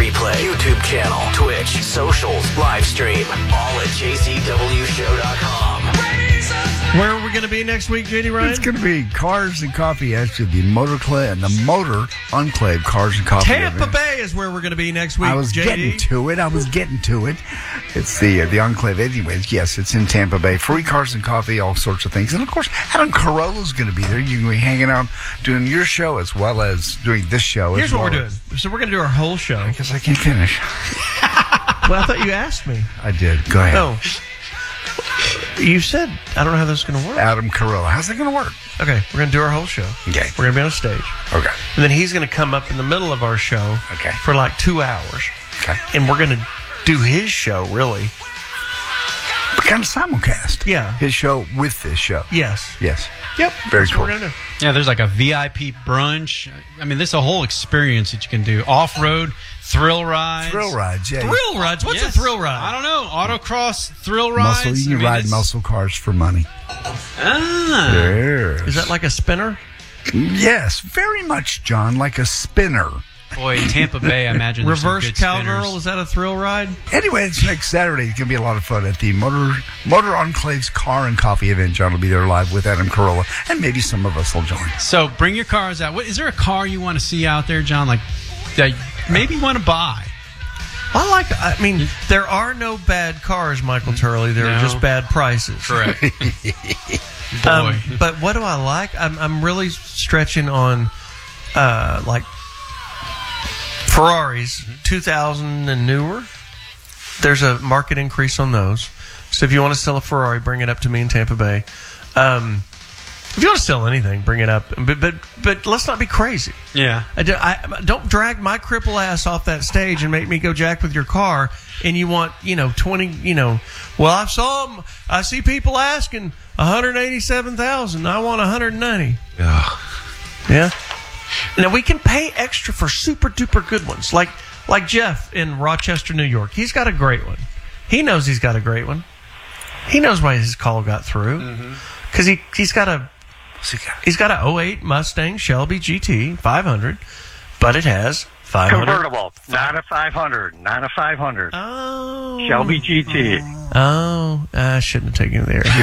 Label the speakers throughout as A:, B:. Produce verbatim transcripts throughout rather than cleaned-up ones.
A: replay, YouTube channel, Twitch, socials, live stream, all at j c w show dot com.
B: Where are we going to be next week, J D Ryan?
C: It's going to be Cars and Coffee, actually, the Motor Clay and the Motor Enclave Cars and Coffee.
B: Tampa
C: event.
B: Bay is where we're going to be next week,
C: I was
B: J D.
C: getting to it. I was getting to it. It's the uh, the Enclave. Anyways, yes, it's in Tampa Bay. Free cars and coffee, all sorts of things. And, of course, Adam Carolla's going to be there. You're going to be hanging out doing your show as well as doing this show.
B: Here's
C: as well
B: what we're doing.
C: as,
B: So we're going to do our whole show.
C: I guess I can't finish.
B: Well, I thought you asked me.
C: I did. Go ahead.
B: No. You said, I don't know how this is going to work.
C: Adam Carolla. How's that going to work?
B: Okay, we're going to do our whole show.
C: Okay.
B: We're going to be on stage.
C: Okay.
B: And then he's going to come up in the middle of our show
C: Okay.
B: for like two hours.
C: Okay.
B: And we're going to do his show, really.
C: Kind of simulcast.
B: Yeah.
C: His show with this show.
B: Yes.
C: Yes.
B: Yep.
C: Very
B: That's
C: cool.
B: what we're going to do.
D: Yeah, there's like a V I P brunch. I mean, this is a whole experience that you can do. Off-road, thrill rides.
C: Thrill rides, yeah.
B: Thrill rides? What's
D: Yes.
B: a thrill ride?
D: I don't know. Autocross, thrill rides.
C: Muscle, you can
D: I mean,
C: ride
D: it's-
C: muscle cars for money.
D: Ah.
C: Yes.
B: Is that like a spinner?
C: Yes, very much, John, like a spinner.
D: Boy, Tampa Bay, I imagine there's some
B: Reverse
D: good
B: cowgirl?
D: spinners.
B: Is that a thrill ride?
C: Anyway, it's next Saturday. It's going to be a lot of fun at the Motor Motor Enclave's Car and Coffee event. John will be there live with Adam Carolla, and maybe some of us will join.
D: So bring your cars out. What, is there a car you want to see out there, John? Like that maybe you want to buy?
B: I like, I mean, there are no bad cars, Michael Turley. There are
D: No.
B: just bad prices.
D: Correct. Boy.
B: Um, but what do I like? I'm, I'm really stretching on, uh, like, Ferraris, two thousand and newer. There's a market increase on those. So if you want to sell a Ferrari, bring it up to me in Tampa Bay. Um, if you want to sell anything, bring it up. But but but let's not be crazy.
D: yeah.
B: I, do, I don't drag my cripple ass off that stage and make me go jack with your car. And you want, you know, twenty, you know. Well, I saw 'em, I see people asking one hundred eighty-seven thousand. I want one hundred ninety. Yeah. Now we can pay extra for super duper good ones, like like Jeff in Rochester, New York. He's got a great one. He knows he's got a great one. He knows why his call got through because he he's got a he's got a oh eight Mustang Shelby G T five hundred, but it has five hundred
E: Convertible, not a five hundred, not a five hundred.
B: Oh,
E: Shelby G T.
B: Oh, I shouldn't have taken you there.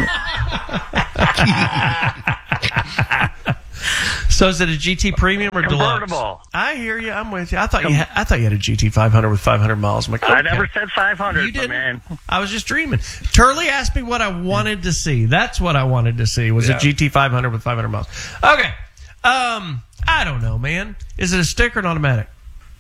B: So is it a G T Premium or Deluxe?
E: Convertible.
B: I hear you. I'm with you. I thought you had, I thought you had a G T five hundred with five hundred miles. I'm like,
E: I
B: okay.
E: never said five hundred,
B: You didn't.
E: man.
B: I was just dreaming. Turley asked me what I wanted to see. That's what I wanted to see was
C: Yeah.
B: a G T five hundred with five hundred miles. Okay. Um, I don't know, man. Is it a stick or an automatic?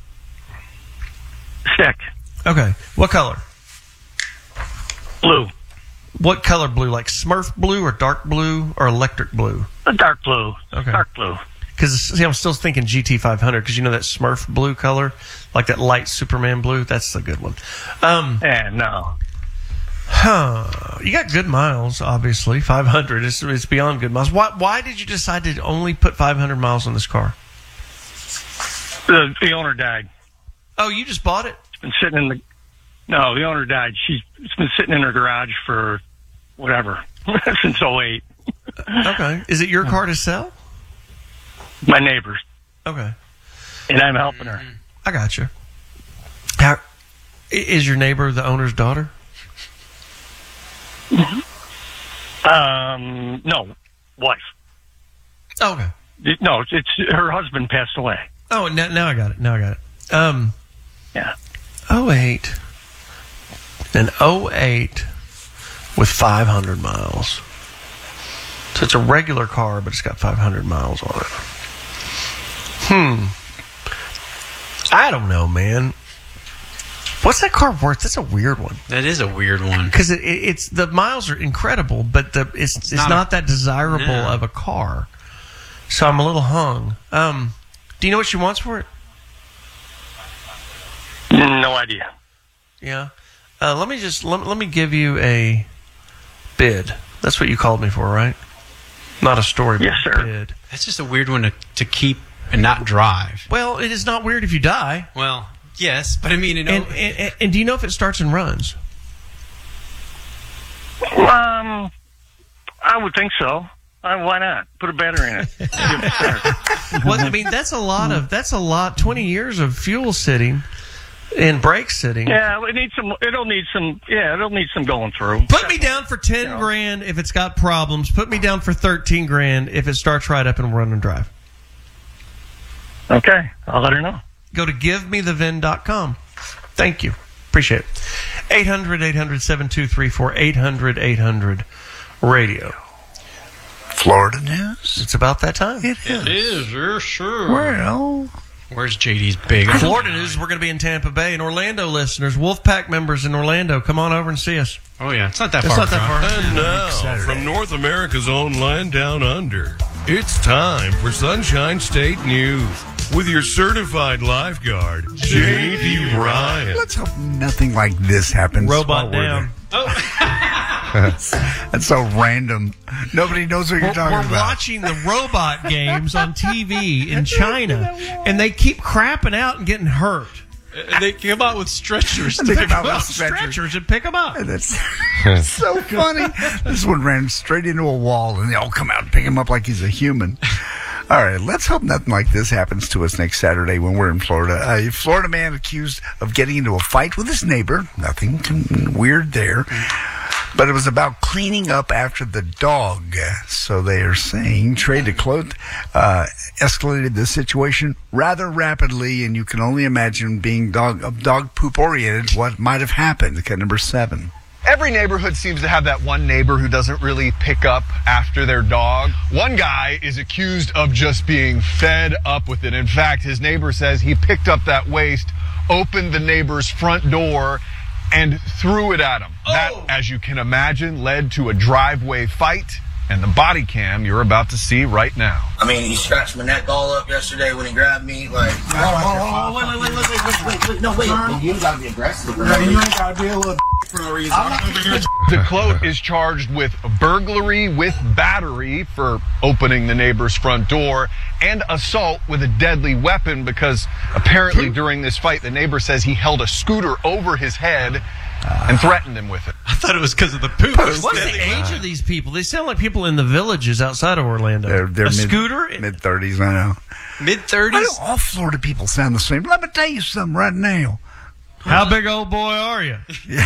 E: Stick.
B: Okay. What color?
E: Blue.
B: What color blue? Like Smurf blue or dark blue or electric blue?
E: A dark blue.
B: Okay.
E: Dark blue.
B: Because see, I'm still thinking G T five hundred because you know that Smurf blue color, like that light Superman blue. That's the good one. Um,
E: Yeah, no.
B: huh? You got good miles, obviously. five hundred is it's beyond good miles. Why? Why did you decide to only put five hundred miles on this car?
E: The, the owner died.
B: Oh, you just bought it?
E: It's been sitting in the. No, the owner died. She's it's been sitting in her garage for whatever since oh eight.
B: Okay. Is it your car to sell?
E: My neighbors,
B: Okay.
E: and I'm helping her.
B: I got you. How i- is your neighbor the owner's daughter?
E: Um, no, wife.
B: Oh, okay.
E: It- No, it's, it's her husband passed away.
B: Oh, now, now I got it. Now I got it. Um,
E: Yeah.
B: oh eight. An oh eight with five hundred miles. So it's a regular car, but it's got five hundred miles on it. Hmm. I don't know, man. What's that car worth? That's a weird one.
D: That is a weird one.
B: Because it, it, it's the miles are incredible, but the it's it's,
D: not
B: not,
D: a-
B: that desirable
D: No.
B: of a car. So I'm a little hung. Um, do you know what she wants for it?
E: No idea.
B: Yeah. Uh, let me just let, let me give you a bid. That's what you called me for, right? Not a story, but
E: Yes,
B: a
E: sir.
B: bid.
D: That's just a weird one to, to keep and not drive.
B: Well, it is not weird if you die.
D: Well, yes, but I mean, you know,
B: And, and, and, and do you know if it starts and runs?
E: Um, I would think so. Uh, why not? Put a battery in it. Give it a start.
B: Well, I mean, that's a lot of that's a lot. Twenty years of fuel sitting. in brake sitting.
E: Yeah, it needs some. It'll need some. Yeah, it'll need some going through.
B: Put me down for ten grand if it's got problems. Put me down for thirteen grand if it starts right up and run and drive.
E: Okay, I'll let her know.
B: Go to give me the V I N dot com. Thank you. Appreciate it. eight hundred, eight hundred, seven two three four, eight hundred, eight hundred radio.
C: Florida news.
B: It's about that time.
C: It is.
D: It is, you're sure.
C: Well,
D: Where's J D's big?
B: Florida news, we're going to be in Tampa Bay. And Orlando listeners, Wolfpack members in Orlando, come on over and see us.
D: Oh, yeah. It's not that
B: It's
D: far.
B: not that
D: from-
B: far.
F: And now,
C: Saturday.
F: from North America's own land down under, it's time for Sunshine State News with your certified lifeguard, J D Ryan.
C: let's hope nothing like this happens.
B: Robot
C: while we're
B: down.
C: there. That's so random. Nobody knows what you're
B: We're,
C: talking
B: we're
C: about.
B: watching the robot games on T V in China, and they keep crapping out and getting hurt.
D: They come out with stretchers.
C: They
D: to
C: come
D: pick
C: out
D: them
C: with
D: up.
C: stretchers.
B: Stretchers and pick them up.
C: That's so funny. This one ran straight into a wall, and they all come out and pick him up like he's a human. All right, let's hope nothing like this happens to us next Saturday when we're in Florida. A Florida man accused of getting into a fight with his neighbor. Nothing weird there. But it was about cleaning up after the dog. So they are saying Trey DeClote uh, escalated the situation rather rapidly, and you can only imagine being dog dog poop oriented what might have happened. Okay, number seven.
G: Every neighborhood seems to have that one neighbor who doesn't really pick up after their dog. One guy is accused of just being fed up with it. In fact, his neighbor says he picked up that waste, opened the neighbor's front door, and threw it at him.
B: Oh.
G: That, as you can imagine, led to a driveway fight and the body cam you're about to see right now.
H: I mean, he scratched my neck all up yesterday when he grabbed me. Like, oh, oh, oh, wait, wait, wait, wait, wait, wait, wait, wait, no, wait. Well, you gotta be aggressive. For no, you ain't gotta be a little for no reason.
G: DeClote is charged with burglary with battery for opening the neighbor's front door and assault with a deadly weapon because apparently during this fight, the neighbor says he held a scooter over his head and threatened him with it.
D: I thought it was because of the poop.
B: What's the age of these people? They sound like people in the villages outside of Orlando.
C: They're, they're
B: a
C: mid,
B: scooter?
C: Mid thirties, I know.
D: Mid
C: Why
D: thirties?
C: do all Florida people sound the same? Let me tell you something right now.
B: How big old boy are you?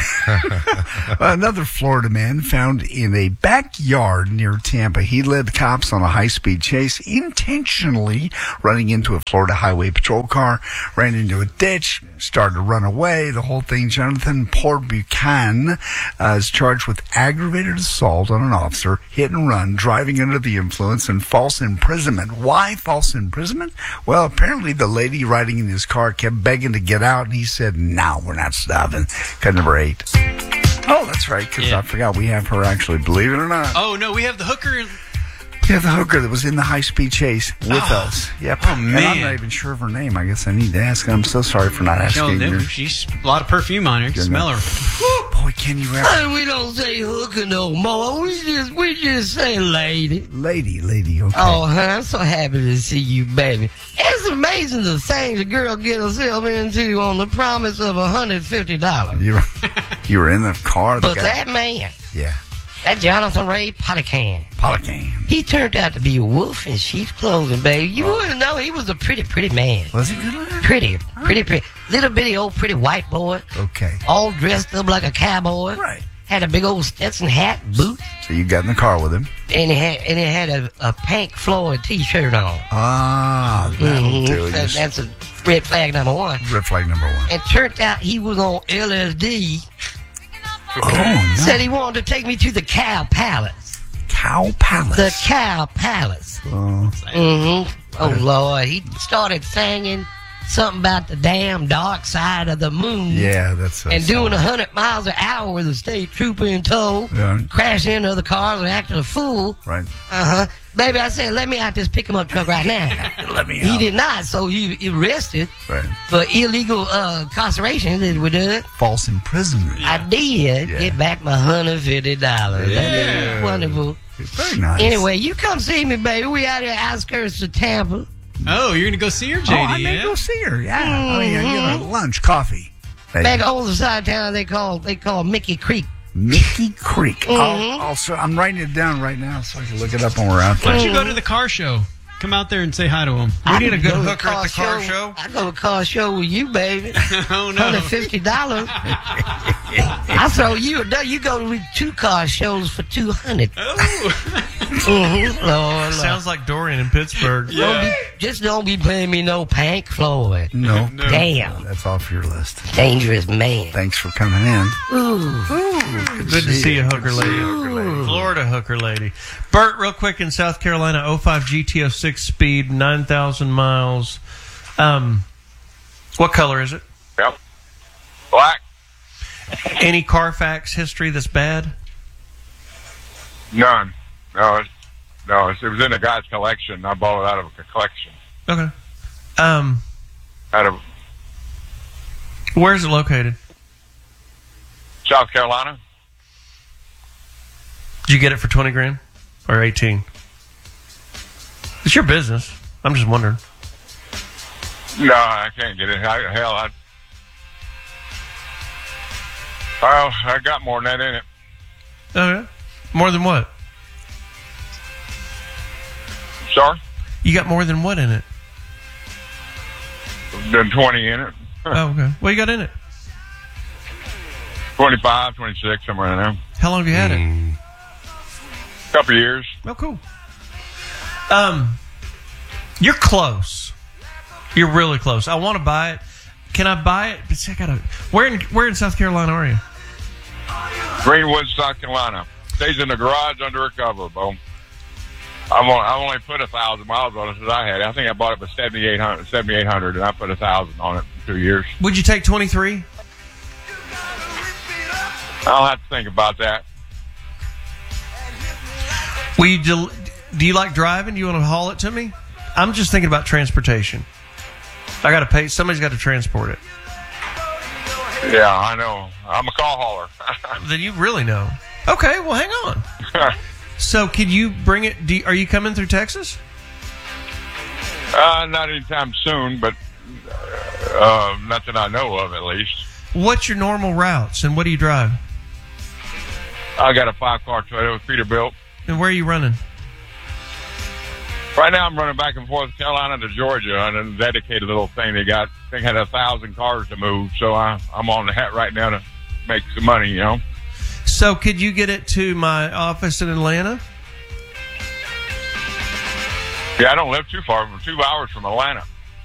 C: Another Florida man found in a backyard near Tampa. He led the cops on a high-speed chase, intentionally running into a Florida Highway Patrol car, ran into a ditch, started to run away. The whole thing. Jonathan Port Buchanan uh, is charged with aggravated assault on an officer, hit and run, driving under the influence, and false imprisonment. Why false imprisonment? Well, apparently the lady riding in his car kept begging to get out, and he said, no, we're not stopping. Cut number eight. Oh, that's right, because
D: Yeah.
C: I forgot we have her actually, believe it or not.
D: Oh, no, we have the hooker. In-
C: Yeah, the hooker that was in the high-speed chase with
D: Oh.
C: us. Yep.
D: Oh,
C: And I'm
D: man.
C: not even sure of her name. I guess I need to ask. I'm so sorry for not
D: no,
C: asking
D: no,
C: her.
D: she's a lot of perfume on her. You can smell her.
C: Boy, can you ever...
I: We don't say hooker no more. We just we just say lady.
C: Lady, lady, okay.
I: Oh, honey, I'm so happy to see you, baby. It's amazing the things a girl get herself into on the promise of one hundred fifty dollars.
C: You were, you were in the car. The
I: But
C: guy,
I: that man,
C: yeah,
I: that Jonathan Ray Polycan,
C: Polycan.
I: he turned out to be a wolf in sheep's clothing, baby. You wouldn't know he was a pretty, pretty man.
C: Was he good looking?
I: Pretty, pretty, pretty. Little bitty old pretty white boy,
C: Okay.
I: all dressed up like a cowboy.
C: Right.
I: Had a big old Stetson hat, boots.
C: So you got in the car with him.
I: And he had and he had a, a pink Floyd T-shirt on.
C: Ah, that'll
I: Mhm.
C: do it.
I: That-
C: Just
I: that's a red flag number one.
C: red flag number one.
I: And turned out he was on L S D.
C: Oh, no.
I: Said he wanted to take me to the Cow Palace.
C: Cow Palace.
I: The Cow Palace.
C: Oh,
I: Mm-hmm. Oh Lord, he started singing something about the damn dark side of the moon.
C: yeah, that's...
I: And doing a hundred miles an hour with a state trooper in tow,
C: Yeah.
I: crashing into other cars and acting a fool.
C: Right.
I: Uh huh. Baby, I said, let me out this pick him up truck right now.
C: Let me
I: He
C: out.
I: did not, so he he arrested
C: Right.
I: for illegal uh, incarceration. That we did.
C: False imprisonment.
I: I did
C: Yeah.
I: get back my hundred fifty dollars.
C: Yeah.
I: Wonderful.
C: Very nice.
I: Anyway, you come see me, baby. We out here outskirts of Tampa.
D: Oh, you're going to go see her, J D,
C: Oh, I may
D: yeah?
C: go see her. Yeah. Oh, yeah. Get her lunch, coffee. Hey,
I: Back on the side of town, they call they call Mickey Creek.
C: Mickey Creek.
I: Mhm.
C: I'll, I'll, so I'm writing it down right now so I can look it up when we're out
D: Why
C: there.
D: don't you go to the car show? come out there and say hi to him.
B: We
I: I
B: need a
I: can
B: good
I: go to
B: hooker at the car show.
I: I go to car show with you, baby.
D: Oh, no.
I: one hundred fifty dollars. I throw you a day. You go to two car shows for two hundred dollars.
D: Oh.
I: Mm-hmm. Lord, Lord.
B: Sounds like Dorian in Pittsburgh.
I: Don't be, just don't be playing me no Pink Floyd.
C: No.
D: No.
I: Damn.
C: That's off your list.
I: Dangerous man.
C: Thanks for coming in.
I: Ooh.
B: Good to see you, hooker lady. Florida hooker lady. Bert, real quick, in South Carolina, oh five G T oh six speed, nine thousand miles. Um, what color is it?
J: Yep. Black.
B: Any Carfax history that's bad?
J: None. No, it's, no, it's, it was in a guy's collection. I bought it out of a collection.
B: Okay. Um,
J: Out of
B: where is it located?
J: South Carolina.
B: Did you get it for twenty grand or eighteen? It's your business. I'm just wondering.
J: No, I can't get it. I, hell, I. Well, I got more than that in it.
B: Okay. More than what?
J: Sorry?
B: You got more than what in it?
J: Than twenty in it.
B: Oh, okay. What you got in it?
J: twenty-five, twenty-six, somewhere in there.
B: How long have you had it?
J: Couple of years.
B: Oh, cool. Um, you're close. You're really close. I want to buy it. Can I buy it? But see, I gotta. Where in Where in South Carolina are you?
J: Greenwood, South Carolina. Stays in the garage under a cover, Bo. I've only, I only put a thousand miles on it since I had it. I think I bought it for seventy-eight hundred, seventy-eight hundred, and I put a thousand on it in two years.
B: Would you take twenty-three?
J: I'll have to think about that.
B: Will you del- do you like driving? Do you want to haul it to me? I'm just thinking about transportation. I got to pay. Somebody's got to transport it.
J: Yeah, I know. I'm a call hauler.
B: Then you really know. Okay, well, hang on. So, could you bring it? Do you, are you coming through Texas?
J: uh, not anytime soon, but uh, not that I know of, at least.
B: What's your normal routes, and what do you drive?
J: I got a five-car Toyota with Peterbilt.
B: And where are you running?
J: Right now, I'm running back and forth Carolina to Georgia on a dedicated little thing they got. They had a thousand cars to move, so I, I'm on the hat right now to make some money, you know.
B: So, could you get it to my office in Atlanta?
J: Yeah, I don't live too far, from two hours from Atlanta.